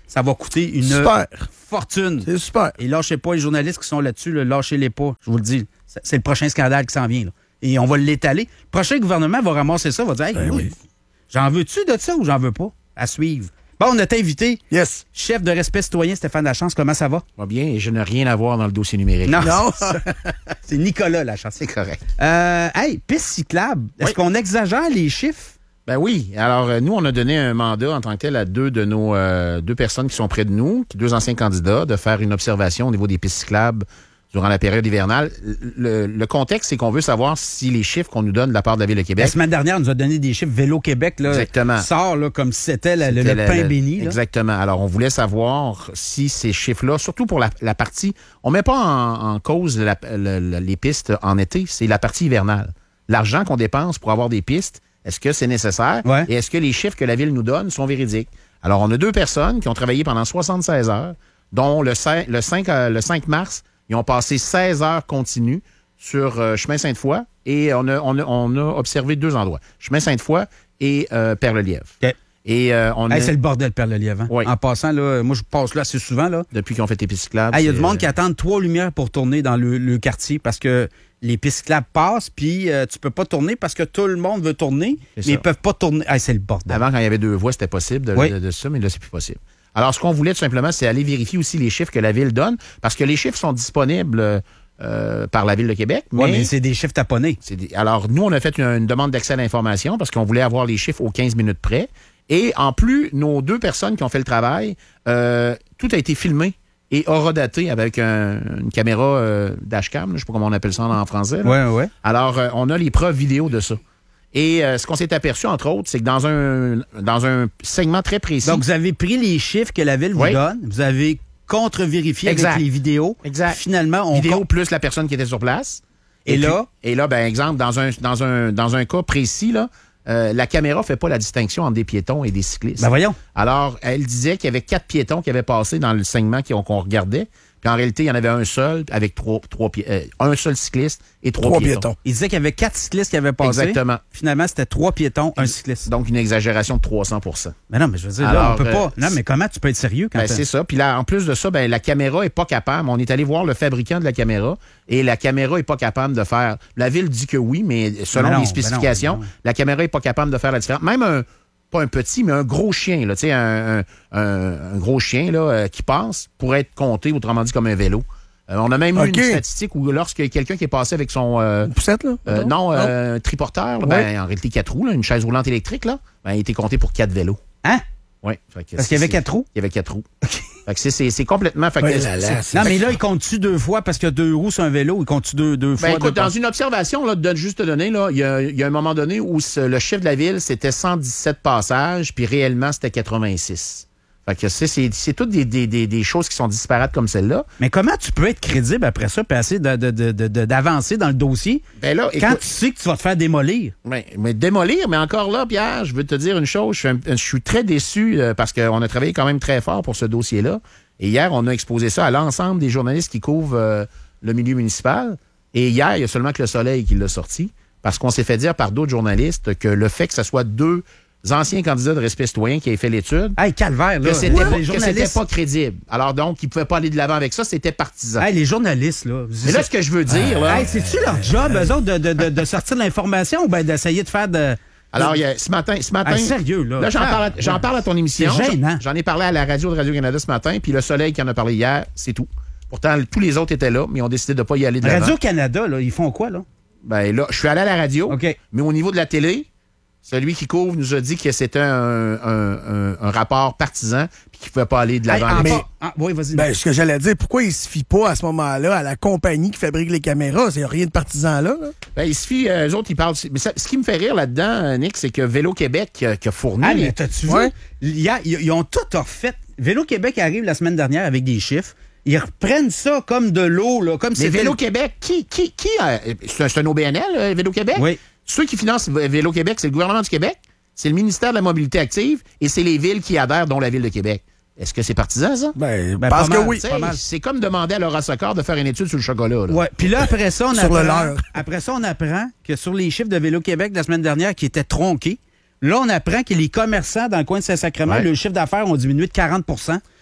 S1: ça va coûter une
S2: Super.
S1: fortune.
S2: C'est super.
S1: Et lâchez pas les journalistes qui sont là-dessus, là, lâchez-les pas. Je vous le dis, c'est c'est le prochain scandale qui s'en vient. Là. Et on va l'étaler. Le prochain gouvernement va ramasser ça, va dire hey,
S2: Ben
S1: oui,
S2: oui.
S1: j'en veux-tu de ça ou j'en veux pas? À suivre. Bon, on a invité
S2: Yes.
S1: chef de respect citoyen Stéphane Lachance. Comment ça va?
S6: Va bien et je n'ai rien à voir dans le dossier numérique.
S1: Non,
S2: Non.
S1: c'est Nicolas Lachance.
S6: C'est correct.
S1: Euh, hey, piste cyclable. Est-ce
S6: Oui.
S1: qu'on exagère les chiffres?
S6: Ben oui. Alors, euh, nous, on a donné un mandat en tant que tel à deux de nos euh, deux personnes qui sont près de nous, deux anciens candidats, de faire une observation au niveau des pistes cyclables durant la période hivernale. Le, le contexte, c'est qu'on veut savoir si les chiffres qu'on nous donne de la part de la Ville de
S1: La
S6: Québec...
S1: semaine dernière, on nous a donné des chiffres. Vélo Québec là,
S6: Exactement.
S1: sort là, comme si c'était la- le,
S6: C'était
S1: le
S6: la-
S1: pain
S6: la-
S1: béni. Là.
S6: Exactement. Alors, on voulait savoir si ces chiffres-là, surtout pour la, la partie... On met pas en, en cause la- la- la- les pistes en été, c'est la partie hivernale. L'argent qu'on dépense pour avoir des pistes, est-ce que c'est nécessaire?
S1: Ouais.
S6: Et est-ce que les chiffres que la Ville nous donne sont véridiques? Alors, on a deux personnes qui ont travaillé pendant soixante-seize heures, dont le, cinq, le, cinq, euh, le cinq mars, ils ont passé seize heures continues sur euh, Chemin Sainte-Foy et on a, on, a, on a observé deux endroits, Chemin Sainte-Foy et euh, Perle-Lièvre.
S1: OK.
S6: Et euh, on
S1: Hey,
S6: a,
S1: c'est le bordel, Perle-Lièvre. Hein?
S6: Oui.
S1: En passant, là, moi, je passe là assez souvent. Là.
S6: depuis qu'ils ont fait les pistes cyclables.
S1: Il y a du
S6: c'est,
S1: monde
S6: euh,
S1: qui attend trois lumières pour tourner dans le, le quartier parce que les pistes cyclables passent, puis euh, tu peux pas tourner parce que tout le monde veut tourner, mais
S6: C'est
S1: ils
S6: ça.
S1: peuvent pas tourner. Hey, c'est le bordel.
S6: Avant, quand il y avait deux voies, c'était possible de,
S1: Oui.
S6: de, de ça, mais là, c'est plus possible. Alors, ce qu'on voulait tout simplement, c'est aller vérifier aussi les chiffres que la Ville donne, parce que les chiffres sont disponibles euh, par la Ville de Québec. Mais,
S1: Ouais, mais c'est des chiffres taponnés.
S6: c'est des- alors, nous, on a fait une, une demande d'accès à l'information parce qu'on voulait avoir les chiffres aux quinze minutes près. Et en plus, nos deux personnes qui ont fait le travail, euh, tout a été filmé et horodaté avec un- une caméra euh, dashcam, là, je sais pas comment on appelle ça en français. là.
S1: Ouais, ouais.
S6: Alors, euh, on a les preuves vidéo de ça. Et euh, ce qu'on s'est aperçu, entre autres, c'est que dans un, dans un segment très précis...
S1: Donc, vous avez pris les chiffres que la Ville vous
S6: Oui.
S1: donne, vous avez contre-vérifié avec
S6: Exact.
S1: les vidéos.
S6: Exact.
S1: Finalement, on
S6: vidéo
S1: compte-
S6: plus la personne qui était sur place.
S1: Et
S6: puis-
S1: là?
S6: Et là, ben exemple, dans un, dans un, dans un cas précis, là, euh, la caméra fait pas la distinction entre des piétons et des cyclistes.
S1: Ben voyons.
S6: Alors, elle disait qu'il y avait quatre piétons qui avaient passé dans le segment qu'on qu'on regardait. Puis en réalité, il y en avait un seul avec trois, trois pi- euh, un seul cycliste et trois,
S2: Trois
S6: piétons.
S2: piétons.
S1: Il disait qu'il y avait quatre cyclistes qui avaient passé.
S6: Exactement.
S1: Finalement, c'était trois piétons, un cycliste.
S6: Donc, une exagération de trois cents pour cent.
S1: Mais non, mais je veux dire, là,
S6: Alors,
S1: on peut
S6: euh,
S1: pas. Non, mais comment tu peux être sérieux quand
S6: Ben,
S1: t'as-
S6: c'est ça. Puis là, en plus de ça, ben, la caméra est pas capable. On est allé voir le fabricant de la caméra et la caméra est pas capable de faire. La ville dit que oui, mais selon
S1: Ben non,
S6: les spécifications,
S1: ben non, ben non.
S6: la caméra est pas capable de faire la différence. Même un, pas un petit, mais un gros chien, là, tu sais, un, un, un- un gros chien là, euh, qui passe pourrait être compté, autrement dit, comme un vélo. Euh, on a même
S2: OK.
S6: eu une statistique où lorsqu'il y a quelqu'un qui est passé avec son euh,
S2: Une poussette, là?
S6: euh,
S2: mettons?
S6: non, euh, un triporteur, là, ben,
S2: Ouais.
S6: en réalité quatre roues, là, une chaise roulante électrique, là, ben, il était compté pour quatre vélos.
S1: Hein?
S6: Oui. Fait que
S1: Parce qu'il y avait
S6: c'est-
S1: quatre roues?
S6: Il y avait quatre roues. Fait que c'est- c'est c'est complètement. Fait que
S2: Ouais,
S6: c'est-
S2: là, là,
S6: c'est-
S2: c'est-
S1: Non, mais là, il compte-tu deux fois parce que deux roues sur un vélo, il compte-tu deux, deux fois?
S6: Ben, écoute,
S1: deux
S6: dans
S1: fois?
S6: une observation, là, de juste te donner, là, il y a, il y a un moment donné où ce- le chiffre de la ville, c'était cent dix-sept passages, puis réellement, c'était quatre-vingt-six. Fait que c'est, c'est, c'est toutes des, des, des, des choses qui sont disparates comme celle-là.
S1: Mais comment tu peux être crédible après ça puis essayer de- de- de- de- de- d'avancer dans le dossier
S6: Ben là,
S1: quand
S6: écoute,
S1: tu sais que tu vas te faire démolir?
S6: ben, mais démolir, mais encore là, Pierre, je veux te dire une chose, je suis, un- je suis très déçu euh, parce qu'on a travaillé quand même très fort pour ce dossier-là. Et hier, on a exposé ça à l'ensemble des journalistes qui couvrent euh, le milieu municipal. Et hier, il y a seulement que Le Soleil qui l'a sorti parce qu'on s'est fait dire par d'autres journalistes que le fait que ce soit deux anciens candidats de respect citoyen qui avaient fait l'étude,
S1: Hey, calvaire, là.
S6: que c'était,
S1: Ouais,
S6: pas,
S1: les
S6: que c'était
S1: journalistes.
S6: pas crédible. Alors donc, ils ne pouvaient pas aller de l'avant avec ça, c'était partisan.
S1: Hey, les journalistes, là.
S6: Mais là, ce que je veux dire, là,
S1: Hey, c'est-tu leur job, eux autres, de, de, de, de sortir de l'information ou bien d'essayer de faire de.
S6: alors il y a- ce matin, ce matin,
S1: Hey, sérieux, là.
S6: là j'en,
S1: Ah,
S6: parle à, j'en
S1: ouais.
S6: parle à ton émission.
S1: C'est gênant.
S6: J'en, j'en ai parlé à la radio de Radio-Canada ce matin, puis Le Soleil qui en a parlé hier, c'est tout. Pourtant, tous les autres étaient là, mais ils ont décidé de ne pas y aller de l'avant.
S1: Radio-Canada, là, ils font quoi, là?
S6: Ben là, je suis allé à la radio,
S1: OK.
S6: mais au niveau de la télé, celui qui couvre nous a dit que c'était un, un, un, un rapport partisan puis qu'il ne pouvait pas aller de
S1: Hey,
S6: l'avant.
S1: en
S2: mais-
S1: bas- ah, oui, vas-y.
S2: Ben, ce que j'allais dire, pourquoi il se fie pas à ce moment-là à la compagnie qui fabrique les caméras? Il n'y a rien de partisan là. là.
S6: Ben, il suffit, euh, eux autres, ils parlent. Mais ça- ce qui me fait rire là-dedans, euh, Nick, c'est que Vélo-Québec qui a, qui a fourni.
S1: Ah, mais t'as-tu
S2: Ouais.
S1: vu? Il y a- ils, ils ont tout refait. Vélo-Québec arrive la semaine dernière avec des chiffres. Ils reprennent ça comme de l'eau, là, comme
S6: Mais
S1: c'est
S6: Vélo-Québec, qui, qui, qui a- c'est un, c'est un O B N L, euh, Vélo-Québec?
S1: Oui.
S6: Ceux qui financent V- Vélo-Québec, c'est le gouvernement du Québec, c'est le ministère de la Mobilité active et c'est les villes qui adhèrent, dont la Ville de Québec. Est-ce que c'est partisan, ça?
S2: Ben,
S1: Ben,
S2: parce
S1: pas
S2: que
S1: mal,
S2: oui.
S6: Tu sais,
S1: pas mal.
S6: c'est comme demander à Laura Socor de faire une étude sur le chocolat. Là.
S1: Ouais. Puis là, après ça, on
S2: Sur le
S1: apprend.
S2: leur.
S1: Après ça, on apprend que sur les chiffres de Vélo-Québec de la semaine dernière qui étaient tronqués, là, on apprend que les commerçants dans le coin de Saint-Sacrement,
S6: Ouais.
S1: le chiffre d'affaires ont diminué de quarante pour cent.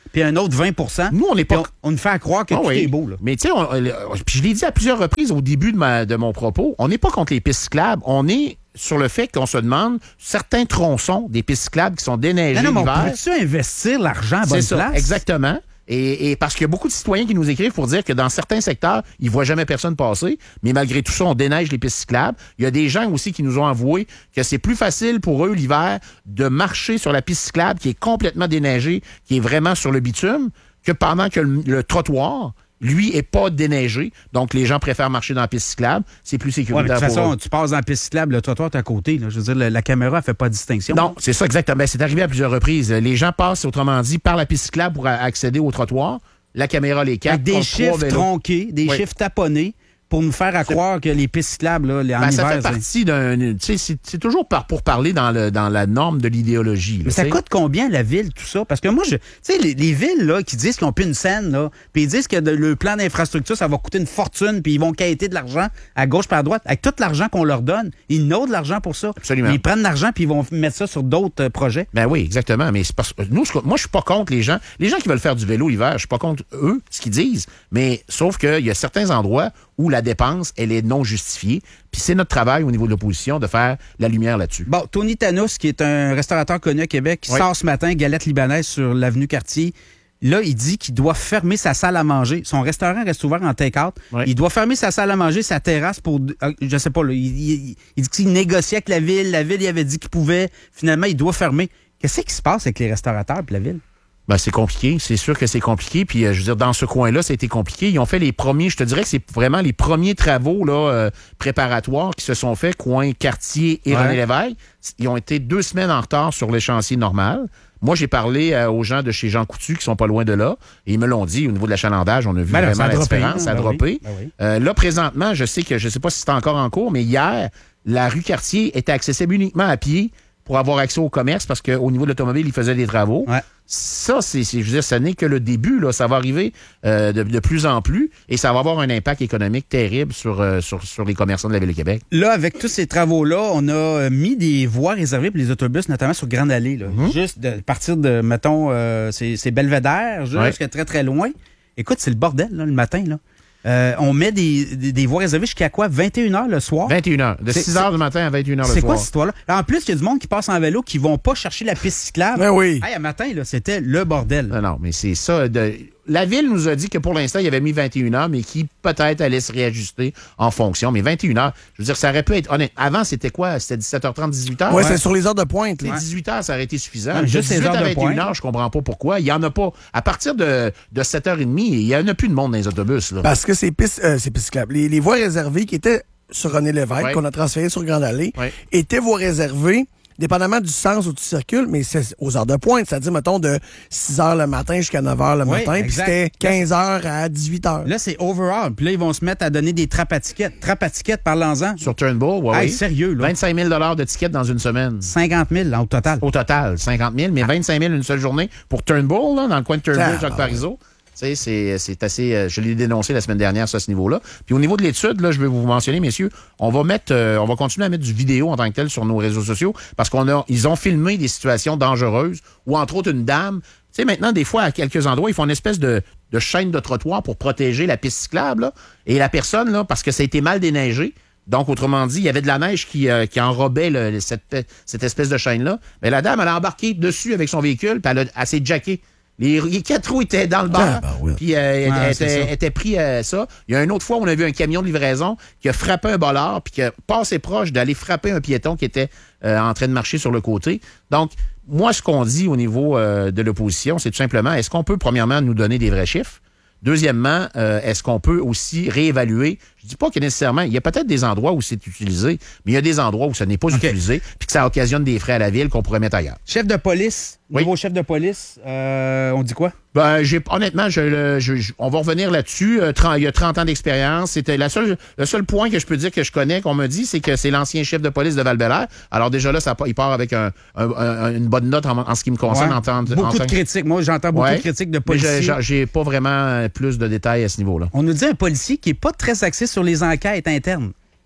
S1: puis un autre vingt pour cent.
S6: Nous, on n'est pas...
S1: On, on nous fait croire que
S6: oh,
S1: tout
S6: oui.
S1: est beau. Là.
S6: Mais tu sais, puis je l'ai dit à plusieurs reprises au début de, ma, de mon propos, on n'est pas contre les pistes cyclables. On est sur le fait qu'on se demande certains tronçons des pistes cyclables qui sont déneigés
S1: non, non,
S6: l'hiver.
S1: Mais on peut-tu investir l'argent à bonne
S6: C'est ça,
S1: place?
S6: exactement. Et, et parce qu'il y a beaucoup de citoyens qui nous écrivent pour dire que dans certains secteurs, ils ne voient jamais personne passer, mais malgré tout ça, on déneige les pistes cyclables. Il y a des gens aussi qui nous ont avoué que c'est plus facile pour eux l'hiver de marcher sur la piste cyclable qui est complètement déneigée, qui est vraiment sur le bitume, que pendant que le, le trottoir, lui, est pas déneigé. Donc, les gens préfèrent marcher dans la piste cyclable. C'est plus sécuritaire
S1: ouais, de toute façon,
S6: eux.
S1: tu passes dans la piste cyclable, le trottoir est à côté. Là. Je veux dire, la, la caméra ne fait pas de distinction.
S6: Non, c'est ça exactement. Ben, c'est arrivé à plusieurs reprises. Les gens passent, autrement dit, par la piste cyclable pour a- accéder au trottoir. La caméra les capte.
S1: Avec des chiffres tronqués, des
S6: oui.
S1: chiffres taponnés pour nous faire à croire que les pistes cyclables, là, les, en
S6: ben,
S1: hiver...
S6: ça fait partie d'un... Tu sais, c'est, c'est toujours par, pour parler dans, le, dans la norme de l'idéologie. Là,
S1: mais ça
S6: t'sais.
S1: coûte combien, la ville, tout ça? Parce que moi, je, tu sais, les, les villes là, qui disent qu'ils n'ont plus une scène, là, puis ils disent que de, le plan d'infrastructure, ça va coûter une fortune, puis ils vont quêter de l'argent à gauche par à droite. Avec tout l'argent qu'on leur donne, ils n'ont de l'argent pour ça.
S6: Absolument.
S1: Mais ils prennent l'argent, puis ils vont mettre ça sur d'autres euh, projets.
S6: Ben oui, exactement. Mais c'est parce que nous, moi, je suis pas contre les gens. Les gens qui veulent faire du vélo l'hiver, je suis pas contre eux, ce qu'ils disent. Mais sauf qu'il y a certains endroits où la dépense, elle est non justifiée. Puis c'est notre travail au niveau de l'opposition de faire la lumière là-dessus.
S1: Bon, Tony Tanous, qui est un restaurateur connu à Québec, qui
S6: oui.
S1: sort ce matin galette libanaise sur l'avenue Cartier. Là, il dit qu'il doit fermer sa salle à manger. Son restaurant reste ouvert en take-out.
S6: Oui.
S1: Il doit fermer sa salle à manger, sa terrasse pour... Je sais pas, là, il, il, il dit qu'il négociait avec la ville. La ville, il avait dit qu'il pouvait. Finalement, il doit fermer. Qu'est-ce qui se passe avec les restaurateurs et la ville?
S6: Ben, c'est compliqué. C'est sûr que c'est compliqué. Puis, euh, je veux dire, dans ce coin-là, ça a été compliqué. Ils ont fait les premiers, je te dirais que c'est vraiment les premiers travaux là, euh, préparatoires qui se sont faits, coin Cartier et
S1: Ouais.
S6: René Lévesque. Ils ont été deux semaines en retard sur l'échéancier normal. Moi, j'ai parlé euh, aux gens de chez Jean Coutu qui sont pas loin de là. Et ils me l'ont dit, au niveau de l'achalandage, on a vu
S1: Ben là,
S6: vraiment
S1: ça a
S6: la
S1: droppé,
S6: différence.
S1: hein,
S6: Ça a
S1: ben
S6: droppé.
S1: oui, ben oui.
S6: Euh, là, présentement, je sais que, je sais pas si c'est encore en cours, mais hier, la rue Cartier était accessible uniquement à pied pour avoir accès au commerce parce qu'au niveau de l'automobile, ils faisaient des travaux.
S1: Ouais.
S6: Ça, c'est, c'est, je veux dire, ça n'est que le début. Là. Ça va arriver euh, de, de plus en plus et ça va avoir un impact économique terrible sur, euh, sur, sur les commerçants de la Ville de Québec.
S1: Là, avec tous ces travaux-là, on a euh, mis des voies réservées pour les autobus, notamment sur Grande Allée. Là.
S6: Mm-hmm.
S1: Juste de partir de, mettons, euh, c'est, c'est Belvédère, jusqu'à
S6: Ouais.
S1: très, très loin. Écoute, c'est le bordel, là, le matin. Là. Euh, on met des, des, des voies réservées jusqu'à quoi? vingt et une heures le soir?
S6: vingt et une heures. De
S1: C'est-
S6: six heures du matin à vingt et une heures le
S1: C'est
S6: soir.
S1: quoi cette histoire-là? En plus, il y a du monde qui passe en vélo qui vont pas chercher la piste cyclable.
S2: Ben oui.
S1: Hey, à matin, là, c'était le bordel.
S6: Non, non, mais c'est ça. De... La Ville nous a dit que pour l'instant, il y avait mis vingt et une heures, mais qui peut-être allait se réajuster en fonction. Mais vingt et une heures, je veux dire, ça aurait pu être honnête. Avant, c'était quoi? C'était dix-sept heures trente, dix-huit heures?
S2: Ouais,
S1: Ouais.
S2: c'est sur les heures de pointe.
S6: Les
S2: Là.
S6: dix-huit heures, ça aurait été suffisant.
S1: Ouais,
S6: De
S1: juste les
S6: dix-huit
S1: heures
S6: à
S1: de
S6: vingt et une
S1: pointe.
S6: heures, je comprends pas pourquoi. Il y en a pas. À partir de, de sept heures trente, il y en a plus de monde dans les autobus. Là.
S2: Parce que ces pistes, euh, ces pistes cyclables, les, les voies réservées qui étaient sur René Lévesque,
S6: Ouais.
S2: qu'on a transférées sur Grande Allée,
S6: Ouais.
S2: étaient voies réservées, dépendamment du sens où tu circules, mais c'est aux heures de pointe, c'est-à-dire, mettons, de six heures le matin jusqu'à neuf heures le
S1: Oui,
S2: matin, puis
S1: exact.
S2: c'était quinze heures à dix-huit heures.
S1: Là, c'est overall. Puis là, ils vont se mettre à donner des trappes à tickets. Trappes à tickets, parlons-en.
S6: Sur Turnbull, oui.
S1: Hey,
S6: oui.
S1: sérieux, là.
S6: vingt-cinq mille de tickets dans une semaine.
S1: cinquante mille là, au total.
S6: Au total, cinquante mille, mais vingt-cinq mille une seule journée pour Turnbull, là, dans le coin de Turnbull,
S2: Ah,
S6: Jacques
S2: bah
S6: Parizeau. Tu sais, c'est, c'est assez. euh, je l'ai dénoncé la semaine dernière, ça, à ce niveau-là. Puis au niveau de l'étude, là, je vais vous mentionner, messieurs, on va mettre, euh, on va continuer à mettre du vidéo en tant que tel sur nos réseaux sociaux parce qu'on a, ils ont filmé des situations dangereuses où, entre autres, une dame. Tu sais, maintenant, des fois, à quelques endroits, ils font une espèce de, de chaîne de trottoir pour protéger la piste cyclable, là. Et la personne, là, parce que ça a été mal déneigé. Donc, autrement dit, il y avait de la neige qui, euh, qui enrobait le, cette, cette espèce de chaîne-là. Mais la dame, elle a embarqué dessus avec son véhicule, puis elle, a, elle s'est jackée. Les, les quatre roues étaient dans le bar,
S2: Ah, ben oui.
S6: puis euh, elle,
S1: Ah,
S6: elle
S1: c'est
S6: était,
S1: ça.
S6: était pris à ça. Il y a une autre fois où on a vu un camion de livraison qui a frappé un bolard, puis qui a passé proche d'aller frapper un piéton qui était euh, en train de marcher sur le côté. Donc, moi, ce qu'on dit au niveau euh, de l'opposition, c'est tout simplement, est-ce qu'on peut, premièrement, nous donner des vrais chiffres? Deuxièmement, euh, est-ce qu'on peut aussi réévaluer? Je dis pas que nécessairement, il y a peut-être des endroits où c'est utilisé, mais il y a des endroits où ça n'est pas
S1: OK.
S6: utilisé, puis que ça occasionne des frais à la ville qu'on pourrait mettre ailleurs.
S1: Chef de police,
S6: Oui.
S1: nouveau chef de police, euh, on dit quoi?
S6: Ben, j'ai, honnêtement, je, le- je- je- on va revenir là-dessus. Euh, trente il y a trente ans d'expérience. C'était la seule, le seul point que je peux dire que je connais, qu'on me dit, c'est que c'est l'ancien chef de police de Val-Bélair. Alors déjà là, ça, il part avec un, un- un- une bonne note en, en ce qui me concerne.
S1: Ouais.
S6: en tant- en
S1: Beaucoup
S6: tant-
S1: de critiques. Moi, j'entends beaucoup
S6: Ouais.
S1: de critiques de
S6: Mais je-
S1: policiers.
S6: je- j'ai pas vraiment plus de détails à ce niveau-là.
S1: On nous dit un policier qui est pas très axé sur les enquêtes internes.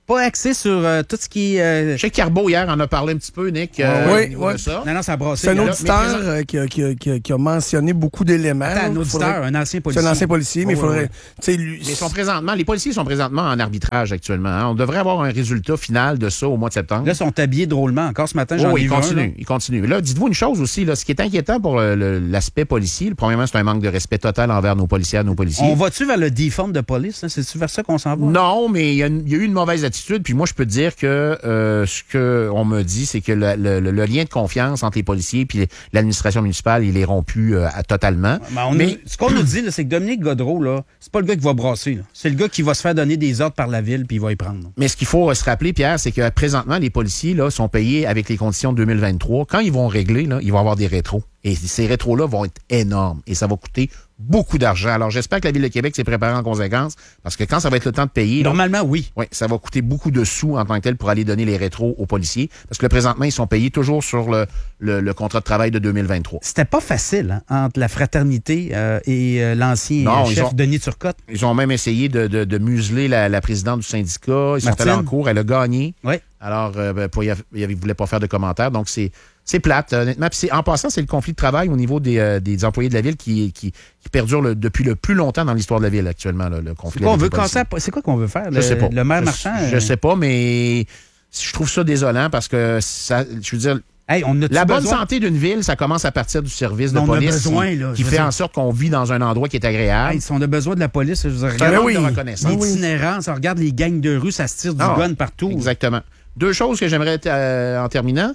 S1: pas axé sur euh, tout ce qui... Euh...
S6: Je sais que Carbo, hier, en a parlé un petit peu, Nick. Euh,
S2: oui,
S6: au niveau
S2: oui.
S6: de ça.
S1: Non, non, ça a brassé.
S2: C'est un
S1: là.
S2: auditeur
S6: Mais présent-
S2: euh, qui, a, qui, a, qui, a, qui a mentionné beaucoup d'éléments.
S1: Attends, un
S2: là.
S1: auditeur,
S2: Faudrait-
S1: un ancien policier.
S2: C'est un ancien policier, mais il
S1: Oh,
S2: faudrait...
S1: ouais,
S2: tu sais, lui-
S6: Mais ils sont présentement, les policiers sont présentement en arbitrage actuellement. hein. On devrait avoir un résultat final de ça au mois de septembre.
S1: Là, ils sont habillés drôlement. Encore ce matin, j'en
S6: Oh,
S1: ai
S6: il
S1: vu un,
S6: continue,
S1: là.
S6: il continue. Là, dites-vous une chose aussi, là, ce qui est inquiétant pour le- le- l'aspect policier, premièrement, c'est un manque de respect total envers nos policiers, nos policiers.
S1: On va-tu vers le defund de police? Là? C'est-tu vers ça qu'on s'en va?
S6: Non, mais il y, a une- il y a eu une mauvaise attitude. Puis moi, je peux te dire que euh, ce que on me dit, c'est que le, le- le lien de confiance entre les policiers et l'administration municipale, il est rompu euh, à- totalement.
S1: Ben, on
S6: mais
S1: nous- ce qu'on nous dit, là, c'est que Dominique Gaudreau, là, c'est pas le gars qui va brasser. là. C'est le gars qui va se faire donner des ordres par la ville puis il va y prendre.
S6: Mais ce qu'il faut euh, se rappeler, Pierre, c'est que présentement, les policiers là, sont payés avec les conditions de deux mille vingt-trois. Quand ils vont régler, là, ils vont avoir des rétros. Et ces rétros-là vont être énormes. Et ça va coûter beaucoup d'argent. Alors, j'espère que la Ville de Québec s'est préparée en conséquence. Parce que quand ça va être le temps de payer... là,
S1: Normalement, oui.
S6: oui, ça va coûter beaucoup de sous en tant que tel pour aller donner les rétros aux policiers. Parce que là, présentement, ils sont payés toujours sur le, le, le contrat de travail de deux mille vingt-trois.
S1: C'était pas facile hein, entre la fraternité euh, et euh, l'ancien
S6: Non,
S1: euh,
S6: ils
S1: chef
S6: ont-
S1: Denis Turcotte.
S6: Ils ont même essayé de, de, de museler la, la présidente du syndicat. Ils sont
S1: Martine.
S6: allés en cours. Elle a gagné.
S1: Oui.
S6: Alors, euh, ben, pour, il ne voulait pas faire de commentaires. Donc, c'est c'est plate, honnêtement. Puis c'est- en passant, c'est le conflit de travail au niveau des, euh, des employés de la Ville qui, qui, qui perdure le- depuis le plus longtemps dans l'histoire de la Ville actuellement, là, le conflit.
S1: C'est quoi, on
S6: avec
S1: veut
S6: les policiers.
S1: casser à- C'est quoi qu'on veut faire?
S6: Je
S1: Le,
S6: sais pas.
S1: Le maire
S6: je,
S1: Marchand?
S6: Je
S1: euh,
S6: sais pas, mais je trouve ça désolant parce que, ça, je veux dire,
S1: Hey, on a-tu
S6: la bonne
S1: besoin?
S6: santé d'une ville, ça commence à partir du service de
S1: On a
S6: police
S1: besoin,
S6: qui,
S1: là,
S6: qui
S1: je veux
S6: fait
S1: dire.
S6: en sorte qu'on vit dans un endroit qui est agréable.
S1: Hey, si on a besoin de la police, je veux dire,
S6: Ben
S1: regarde
S6: oui.
S1: de
S6: reconnaissance.
S1: l'itinérance, on regarde les gangs de rue, ça se tire du
S6: Ah,
S1: gun partout.
S6: Exactement. Deux choses que j'aimerais euh, en terminant.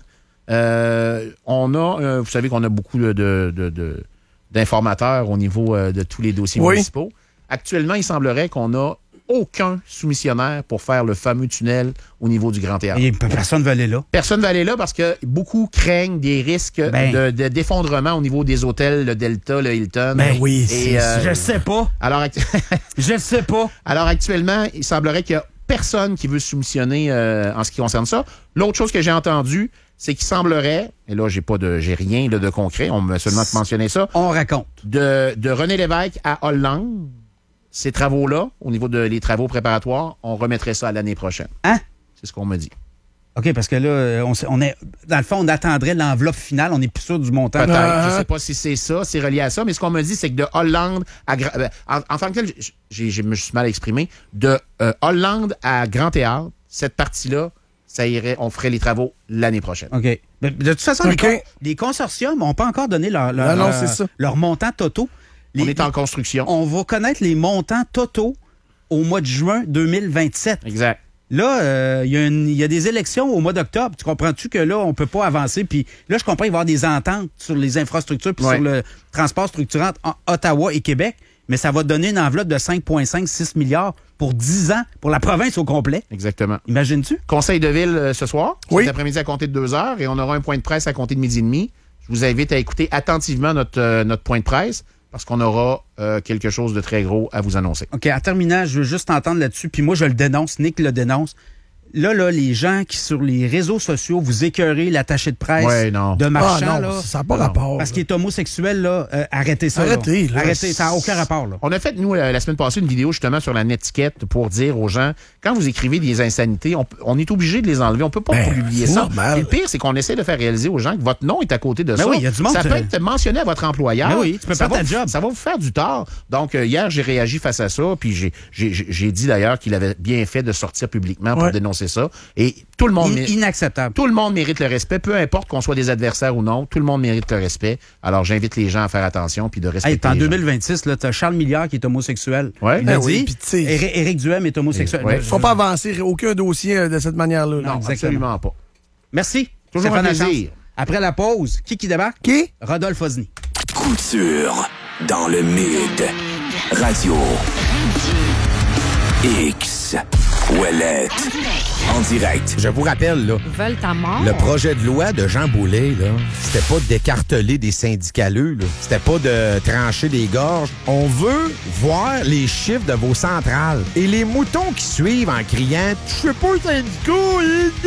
S6: Euh, on a, euh, vous savez qu'on a beaucoup de, de, de- de- d'informateurs au niveau euh, de tous les dossiers
S2: Oui.
S6: municipaux. Actuellement, il semblerait qu'on n'a aucun soumissionnaire pour faire le fameux tunnel au niveau du Grand Théâtre.
S1: Et personne ne veut aller là.
S6: Personne ne va aller là parce que beaucoup craignent des risques
S1: Ben.
S6: de, de- d'effondrement au niveau des hôtels, le Delta, le Hilton.
S1: Ben
S2: oui,
S6: Et,
S2: c'est-
S6: euh,
S1: Je sais pas.
S6: alors, act-
S1: Je sais pas.
S6: alors actuellement, il semblerait qu'il y a personne qui veut soumissionner euh, en ce qui concerne ça. L'autre chose que j'ai entendue, c'est qu'il semblerait, et là j'ai pas de j'ai rien là, de concret, on m'a seulement mentionné ça,
S1: On raconte.
S6: de, de René Lévesque à Hollande, ces travaux-là, au niveau de les travaux préparatoires, on remettrait ça à l'année prochaine.
S1: Hein?
S6: C'est ce qu'on me dit.
S1: OK, parce que là, on, sait- on est. Dans le fond, on attendrait l'enveloppe finale. On n'est plus sûr du montant.
S6: Peut-être.
S2: Ah.
S6: Je sais pas si c'est ça, c'est relié à ça, mais ce qu'on me dit, c'est que de Hollande à Gra- euh, en, en tant que tel, j'ai, j'ai, je me suis mal exprimé, de euh, Hollande à Grand Théâtre, cette partie-là, ça irait, on ferait les travaux l'année prochaine.
S1: OK. Mais de toute façon, les,
S2: OK.
S1: con- les consortiums n'ont pas encore donné leur, leur,
S2: Non, non,
S1: leur-
S2: c'est ça.
S1: leur montant totaux. Les-
S6: on est en construction.
S1: on va connaître les montants totaux au mois de juin deux mille vingt-sept.
S6: Exact.
S1: Là, euh, il y, a une- il y a des élections au mois d'octobre. Tu comprends-tu que là, on peut pas avancer? Puis là, je comprends, il va y avoir des ententes sur les infrastructures puis
S6: Ouais.
S1: sur le transport structurant en Ottawa et Québec. Mais ça va donner une enveloppe de cinq virgule cinq six milliards pour dix ans pour la province au complet.
S6: Exactement.
S1: Imagines-tu?
S6: Conseil de ville euh, ce soir,
S2: Oui.
S6: cet après-midi à compter de deux heures, et on aura un point de presse à compter de midi et demi. Je vous invite à écouter attentivement notre, euh, notre point de presse parce qu'on aura euh, quelque chose de très gros à vous annoncer.
S1: OK, en terminant, je veux juste t'entendre là-dessus. Puis moi, je le dénonce. Nick le dénonce. Là, là, les gens qui, sur les réseaux sociaux, vous écœurez l'attaché de presse
S6: Ouais, non.
S1: de
S2: Ah
S1: Marchand,
S2: non,
S1: là,
S2: ça n'a pas
S6: Non.
S2: rapport.
S1: parce qu'il est homosexuel, là, euh, arrêtez ça. là.
S2: Arrêtez, là.
S1: Arrêtez, ça n'a aucun rapport, là.
S6: On a fait, nous, la, la semaine passée, une vidéo justement sur la netiquette pour dire aux gens, quand vous écrivez des insanités, on, on est obligé de les enlever. On peut pas
S2: Ben,
S6: publier
S2: c'est
S6: ça.
S2: normal.
S6: Et le pire, c'est qu'on essaie de faire réaliser aux gens que votre nom est à côté de
S1: Ben
S6: ça.
S1: oui, il y a du monde,
S6: ça peut
S1: euh,
S6: être mentionné à votre employeur.
S1: Ben oui, tu peux
S6: ça
S1: perdre
S6: va
S1: ta
S6: vous-
S1: job.
S6: Ça va vous faire du tort. Donc, euh, hier, j'ai réagi face à ça, puis j'ai, j'ai, j'ai j'ai dit d'ailleurs qu'il avait bien fait de sortir publiquement pour
S2: Ouais.
S6: dénoncer ça. Et tout le monde...
S1: In-
S6: mé-
S1: inacceptable.
S6: Tout le monde mérite le respect, peu importe qu'on soit des adversaires ou non, tout le monde mérite le respect. Alors, j'invite les gens à faire attention puis de respecter
S1: Hey, t'es en
S6: les gens.
S1: deux mille vingt-six, là, t'as Charles Milliard qui est homosexuel.
S6: Ouais.
S1: Il l'a
S2: Ben oui,
S1: dit.
S2: puis tu sais-
S1: Éric Éric Duhem est homosexuel.
S6: Ouais.
S1: Je-
S2: Faut pas avancer aucun dossier euh, de cette manière-là. là.
S1: Non. exactement.
S6: Absolument pas.
S1: Merci.
S6: Toujours
S1: Stéphane
S6: un
S1: Lachance.
S6: plaisir.
S1: Après la pause, qui qui débarque?
S2: Qui?
S1: Rodolphe Osny.
S7: Couture dans le mid. Radio. X. Ouellette. En direct.
S8: Je vous rappelle, là,
S9: Ils veulent ta mort.
S8: le projet de loi de Jean Boulet, là, c'était pas d'écarteler des syndicaleux, là. C'était pas de trancher des gorges. On veut voir les chiffres de vos centrales. Et les moutons qui suivent en criant « Je sais pas, syndicat! »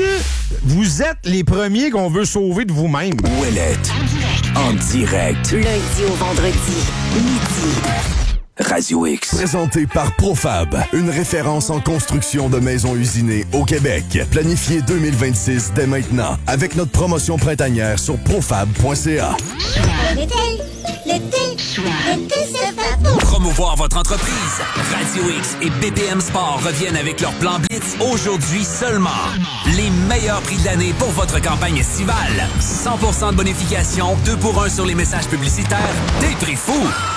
S8: Vous êtes les premiers qu'on veut sauver de vous-même.
S7: Ouellette. En direct.
S9: Lundi au vendredi, midi.
S7: Radio X.
S9: Présenté par Profab, une référence en construction de maisons usinées au Québec. Planifié deux mille vingt-six dès maintenant, avec notre promotion printanière sur profab point c a.
S10: L'été, l'été, l'été, c'est fait pour
S11: promouvoir votre entreprise. Radio X et B P M Sport reviennent avec leur plan Blitz aujourd'hui seulement. Les meilleurs prix de l'année pour votre campagne estivale. cent pour cent de bonification, deux pour un sur les messages publicitaires, des prix fous.